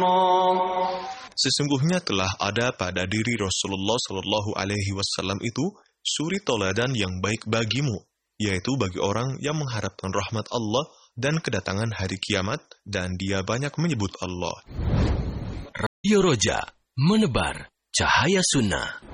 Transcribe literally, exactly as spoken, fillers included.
Sesungguhnya telah ada pada diri Rasulullah Shallallahu Alaihi Wasallam itu suri toladan yang baik bagimu, yaitu bagi orang yang mengharapkan rahmat Allah dan kedatangan hari kiamat, dan dia banyak menyebut Allah. Radio Roja, menebar cahaya sunnah.